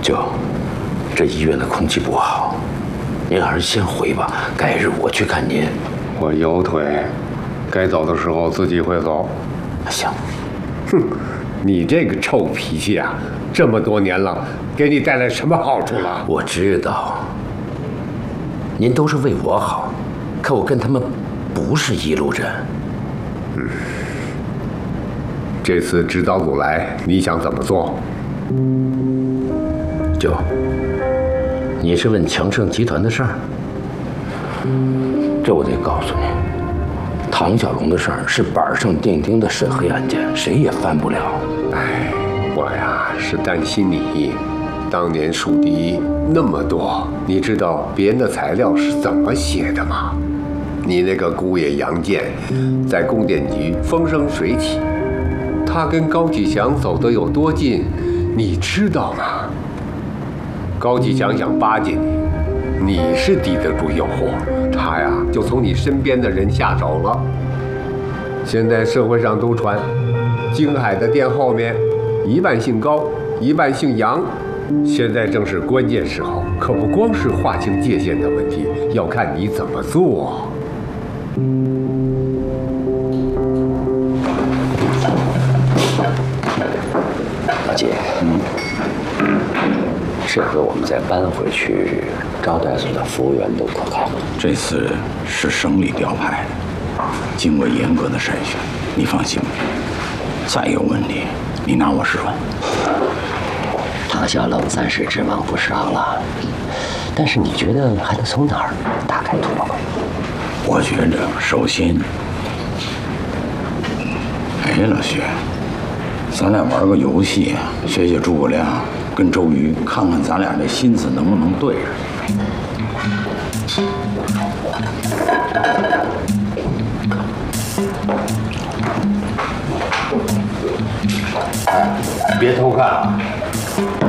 舅，这医院的空气不好，您还是先回吧。改日我去看您。 我有腿，该走的时候自己会走。 行。 哼，你这个臭脾气啊，这么多年了，给你带来什么好处了？ 我知道，您都是为我好，可我跟他们不是一路人。 这次指导组来，你想怎么做？ 舅，你是问强盛集团的事儿？这我得告诉你，唐小龙的事儿是板上钉钉的审核案件，谁也翻不了。 哎，我呀是担心你，当年树敌那么多，你知道别人的材料是怎么写的吗？你那个姑爷杨健，在供电局风生水起，他跟高启祥走得有多近，你知道吗？高启祥想巴结你，你是抵得住诱惑，他呀就从你身边的人下手了。现在社会上都传，京海的店后面一半姓高，一半姓杨。现在正是关键时候，可不光是划清界限的问题，要看你怎么做。 老姐，这回我们再搬回去，招待所的服务员都可靠。 这次是省里调派的，经过严格的筛选，你放心吧。再有问题，你拿我试问。 唐小龙暂时指望不上了，但是你觉得还能从哪儿大开拓口？ 我觉着首先，哎，老薛，咱俩玩个游戏，学学诸葛亮跟周瑜，看看咱俩这心思能不能对上。 别偷看啊！